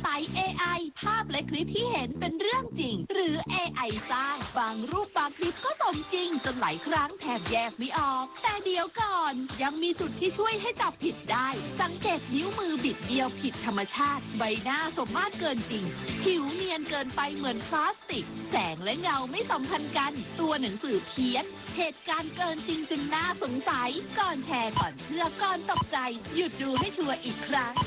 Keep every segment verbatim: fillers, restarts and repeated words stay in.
ไต เอ ไอ ภาพและคลิปที่เห็นเป็นเรื่องจริงหรือ เอ ไอ สร้างบางรูปบางคลิปก็สมจริงจนหลายครั้งแทบแยกไม่ออกแต่เดี๋ยวก่อนยังมีจุดที่ช่วยให้จับผิดได้สังเกตนิ้วมือบิดเบี้ยวผิดธรรมชาติใบหน้าสมมาตรเกินจริงผิวเนียนเกินไปเหมือนพลาสติกแสงและเงาไม่สัมพันธ์กันตัวหนังสือเพี้ยนเหตุการณ์เกินจริงจนน่าสงสัยก่อนแชร์ก่อนเชื่อก่อนตกใจหยุดดูให้ชัวร์อีกครั้ง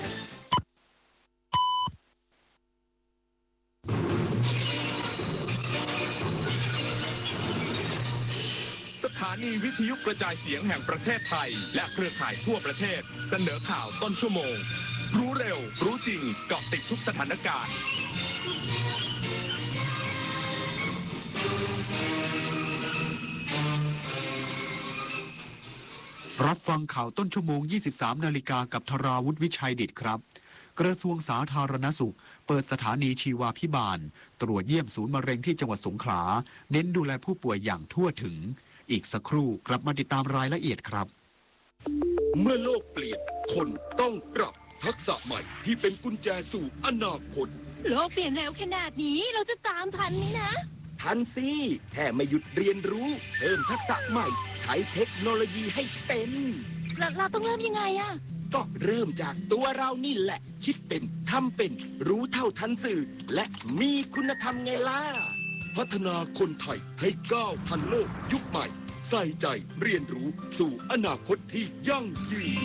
สถานีวิทยุกระจายเสียงแห่งประเทศไทยและเครือข่ายทั่วประเทศเสนอข่าวต้นชั่วโมงรู้เร็วรู้จริงเกาะติดทุกสถานการณ์รับฟังข่าวต้นชั่วโมง ยี่สิบสาม นาฬิกากับธราวุฒิวิชัยดิตครับกระทรวงสาธารณสุขเปิดสถานีชีวาภิบาลตรวจเยี่ยมศูนย์มะเร็งที่จังหวัดสงขลาเน้นดูแลผู้ป่วยอย่างทั่วถึงอีกสักครู่กลับมาติดตามรายละเอียดครับเมื่อโลกเปลี่ยนคนต้องปรับทักษะใหม่ที่เป็นกุญแจสู่อนาคตโลกเปลี่ยนเร็วขนาดนี้เราจะตามทันไหมนะทันสิแค่ไม่หยุดเรียนรู้เพิ่มทักษะใหม่ใช้เทคโนโลยีให้เป็นเราเราต้องเริ่มยังไงอะก็เริ่มจากตัวเรานี่แหละคิดเป็นทำเป็นรู้เท่าทันสื่อและมีคุณธรรมไงล่ะพัฒนาคนไทยให้ก้าวทันโลกยุคใหม่ใส่ใจเรียนรู้สู่อนาคตที่ยั่งยืน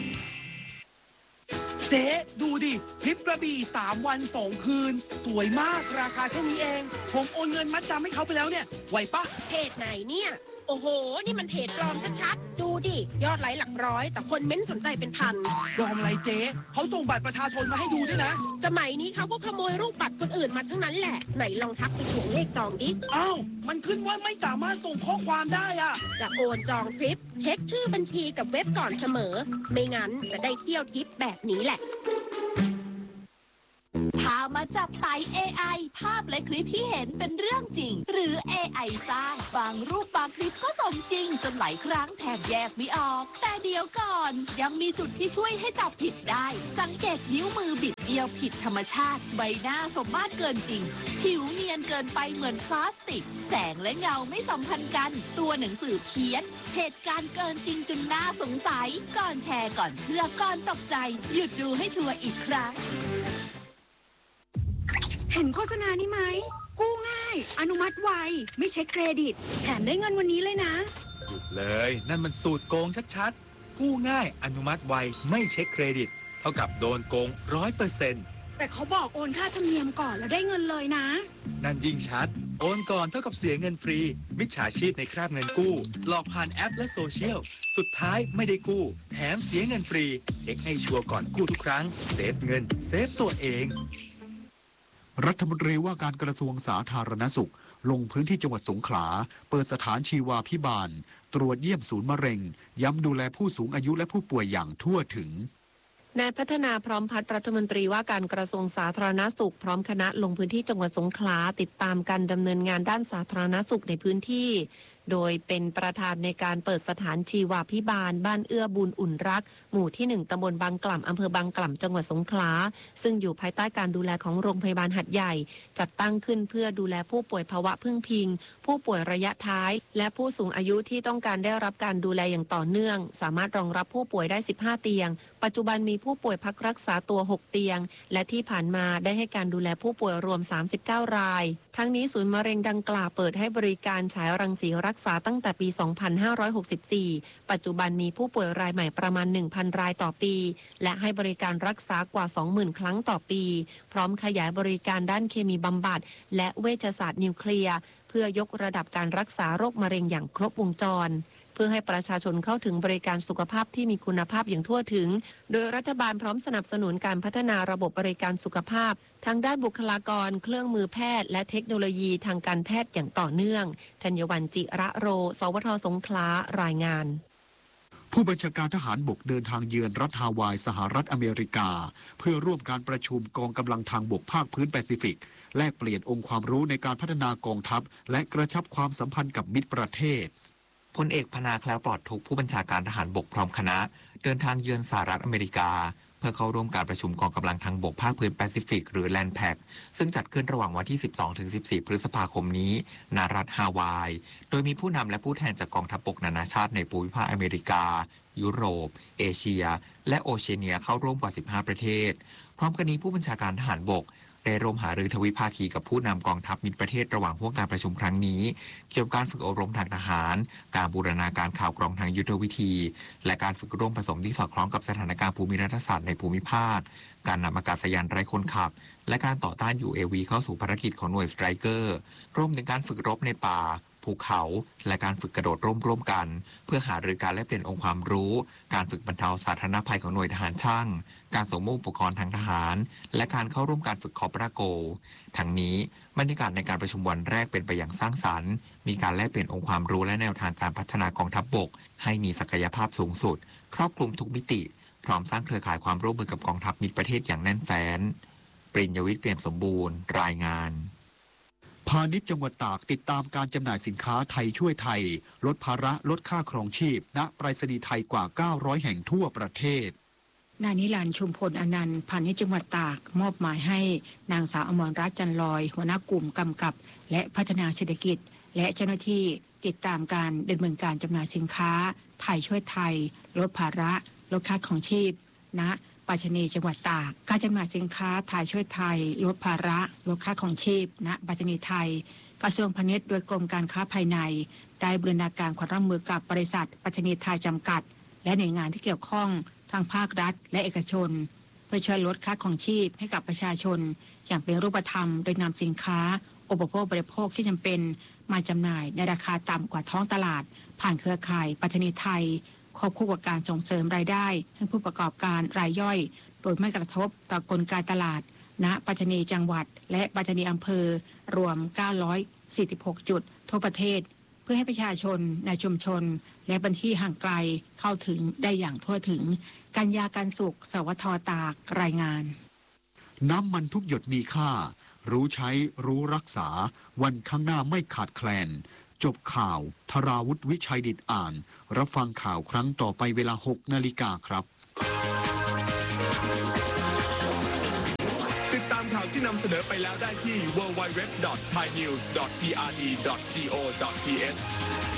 เจ๊ดูดิทริปกระบี่สามวันสองคืนสวยมากราคาเท่านี้เองผมโอนเงินมัดจำให้เขาไปแล้วเนี่ยไหวปะเพจไหนเนี่ยโอ้โหนี่มันเพจปลอมชัดๆดูดิยอดไลค์หลักร้อยแต่คนเม้นสนใจเป็นพันปลอมอะไรเจ๊เขาส่งบัตรประชาชนมาให้ดูด้วยนะสมัยนี้เขาก็ขโมยรูปบัตรคนอื่นมาทั้งนั้นแหละไหนลองทักไปถ่วงเลขจองดิอ้าวมันขึ้นว่าไม่สามารถส่งข้อความได้อะจะโอนจองทริปเช็คชื่อบัญชีกับเว็บก่อนเสมอไม่งั้นจะได้เที่ยวทริปแบบนี้แหละพามาจับไต เอ ไอ ภาพและคลิปที่เห็นเป็นเรื่องจริงหรือ เอ ไอ สร้างบางรูปบางคลิปก็สมจริงจนหลายครั้งแทบแยกไม่ออกแต่เดี๋ยวก่อนยังมีจุดที่ช่วยให้จับผิดได้สังเกตนิ้วมือบิดเบี้ยวผิดธรรมชาติใบหน้าสมมาตรเกินจริงผิวเนียนเกินไปเหมือนพลาสติกแสงและเงาไม่สัมพันธ์กันตัวหนังสือเพี้ยนเหตุการณ์เกินจริงจนน่าสงสัยก่อนแชร์ก่อนเชื่อก่อนตกใจหยุดดูให้ชัวร์อีกครั้งเห็นโฆษณานี้ไหมกู้ง่ายอนุมัติไวไม่เช็คเครดิตแถมได้เงินวันนี้เลยนะหยุดเลยนั่นมันสูตรโกงชัดๆกู้ง่ายอนุมัติไวไม่เช็คเครดิตเท่ากับโดนโกง ร้อยเปอร์เซ็นต์แต่เขาบอกโอนค่าธรรมเนียมก่อนแล้วได้เงินเลยนะนั่นยิ่งชัดโอนก่อนเท่ากับเสียเงินฟรีมิจฉาชีพในคราบเงินกู้หลอกผ่านแอปและโซเชียลสุดท้ายไม่ได้กู้แถมเสียเงินฟรีเช็คให้ชัวร์ก่อนกู้ทุกครั้งเซฟเงินเซฟตัวเองรัฐมนตรีว่าการกระทรวงสาธารณสุขลงพื้นที่จังหวัดสงขลาเปิดสถานชีวาภิบาลตรวจเยี่ยมศูนย์มะเร็งย้ำดูแลผู้สูงอายุและผู้ป่วยอย่างทั่วถึงนายพัฒนาพร้อมพัฒน์รัฐมนตรีว่าการกระทรวงสาธารณสุขพร้อมคณะลงพื้นที่จังหวัดสงขลาติดตามการดำเนินงานด้านสาธารณสุขในพื้นที่โดยเป็นประธานในการเปิดสถานชีวาภิบาลบ้านเอื้อบุญอุ่นรักหมู่ที่หนึ่งตำบลบางกล่ำอำเภอบางกล่ำจังหวัดสงขลาซึ่งอยู่ภายใต้การดูแลของโรงพยาบาลหัดใหญ่จัดตั้งขึ้นเพื่อดูแลผู้ป่วยภาวะพึ่งพิงผู้ป่วยระยะท้ายและผู้สูงอายุที่ต้องการได้รับการดูแลอย่างต่อเนื่องสามารถรองรับผู้ป่วยได้สิบห้าเตียงปัจจุบันมีผู้ป่วยพักรักษาตัวหกเตียงและที่ผ่านมาได้ให้การดูแลผู้ป่วยรวมสามสิบเก้ารายทั้งนี้ศูนย์มะเร็งดังกล่าวเปิดให้บริการฉายรังสีรักษาตั้งแต่ปี สองพันห้าร้อยหกสิบสี่ ปัจจุบันมีผู้ป่วยรายใหม่ประมาณ หนึ่งพัน รายต่อปีและให้บริการรักษากว่า สองหมื่น ครั้งต่อปีพร้อมขยายบริการด้านเคมีบำบัดและเวชศาสตร์นิวเคลียร์เพื่อยกระดับการรักษาโรคมะเร็งอย่างครบวงจรเพื่อให้ประชาชนเข้าถึงบริการสุขภาพที่มีคุณภาพอย่างทั่วถึงโดยรัฐบาลพร้อมสนับสนุนการพัฒนาระบบบริการสุขภาพทั้งด้านบุคลากรเครื่องมือแพทย์และเทคโนโลยีทางการแพทย์อย่างต่อเนื่องธัญวรรณจิระโรสวทสงขลารายงานผู้บัญชาการทหารบกเดินทางเยือนรัฐฮาวายสหรัฐอเมริกาเพื่อร่วมการประชุมกองกำลังทางบกภาคพื้นแปซิฟิกแลกเปลี่ยนองค์ความรู้ในการพัฒนากองทัพและกระชับความสัมพันธ์กับมิตรประเทศพลเอกพนาแคล้วปลอดทุกผู้บัญชาการทหารบกพร้อมคณะเดินทางเยือนสหรัฐอเมริกาเพื่อเข้าร่วมการประชุมกองกำลังทางบกภาคพื้นแปซิฟิกหรือ แลนด์ แพ็ก ซึ่งจัดขึ้นระหว่างวันที่ สิบสองถึงสิบสี่ พฤษภาคมนี้ณรัฐฮาวาย โดยมีผู้นำและผู้แทนจากกองทัพบกนานาชาติในภูมิภาคอเมริกา ยุโรป เอเชีย และโอเชียเนียเข้าร่วมกว่า สิบห้า ประเทศ พร้อมกันนี้ผู้บัญชาการทหารบกได้ร่วมหารือทวิภาคีกับผู้นำกองทัพมิตรประเทศระหว่างห่วงการประชุมครั้งนี้เกี่ยวกับการฝึกอบรมทางทหารการบูรณาการข่าวกรองทางยุทธวิธีและการฝึกร่วมผสมที่สอดคล้องกับสถานการณ์ภูมิรัฐศาสตร์ในภูมิภาคการนำอากาศยานไร้คนขับและการต่อต้าน ยู เอ วี เข้าสู่ภารกิจของหน่วยสไตรเกอร์รวมถึงการฝึกรบในป่าภูเขาและการฝึกกระโดดร่มร่วมกันเพื่อหารือการแลกเปลี่ยนองค์ความรู้การฝึกบรรเทาสาธารณภัยของหน่วยทหารช่างการส่งมอบอุปกรณ์ทางทหารและการเข้าร่วมการฝึกคอปราโกทั้งนี้บรรยากาศในการประชุมวันแรกเป็นไปอย่างสร้างสรรค์มีการแลกเปลี่ยนองค์ความรู้และแนวทางการพัฒนากองทัพบกให้มีศักยภาพสูงสุดครอบคลุมทุกมิติพร้อมสร้างเครือข่ายความร่วมมือกับกองทัพมิตรประเทศอย่างแน่นแฟ้นปริญญวิทย์เปี่ยมสมบูรณ์รายงานพาณิชย์จังหวัดตากติดตามการจำหน่ายสินค้าไทยช่วยไทยลดภาระลดค่าครองชีพณไปรษณีย์ไทยกว่าเก้าร้อยแห่งทั่วประเทศนายนิรันดร์ชุมพลอนันต์พาณิชย์จังหวัดตากมอบหมายให้นางสาวอมรรัตน์จันลอยหัวหน้ากลุ่มกำกับและพัฒนาเศรษฐกิจและเจ้าหน้าที่ติดตามการดำเนินการจำหน่ายสินค้าไทยช่วยไทยลดภาระลดค่าครองชีพณไปรษณีย์จังหวัดตากการจำหน่ายสินค้าไทยช่วยไทยลดภาระลดค่าครองชีพณไปรษณีย์ไทยกระทรวงพาณิชย์โดยกรมการค้าภายในได้บูรณาการความร่วมมือกับบริษัทไปรษณีย์ไทยจำกัดและหน่วยงานที่เกี่ยวข้องทางภาครัฐและเอกชนเพื่อช่วยลดค่าครองชีพให้กับประชาชนอย่างเป็นรูปธรรมโดยนำสินค้าอุปโภคบริโภคที่จำเป็นมาจำหน่ายในราคาต่ำกว่าท้องตลาดผ่านเครือข่ายไปรษณีย์ไทยควบคู่กับการส่งเสริมรายได้ให้ผู้ประกอบการรายย่อยโดยไม่กระทบต่อกลไกตลาดณไปรษณีย์จังหวัดและไปรษณีย์อำเภอรวมเก้าร้อยสี่สิบหกจุดทั่วประเทศเพื่อให้ประชาชนในชุมชนและพื้นที่ห่างไกลเข้าถึงได้อย่างทั่วถึงกัญญาการสุขสวทตากรายงานน้ำมันทุกหยดมีค่ารู้ใช้รู้รักษาวันข้างหน้าไม่ขาดแคลนจบข่าวธราวุฒิวิชัยดิษฐ์อ่านรับฟังข่าวครั้งต่อไปเวลาหกนาฬิกาครับติดตามข่าวที่นำเสนอไปแล้วได้ที่ ดับเบิลยู ดับเบิลยู ดับเบิลยู ดอท ไทยนิวส์ ดอท พี อาร์ ดี ดอท จี โอ ดอท ที เอช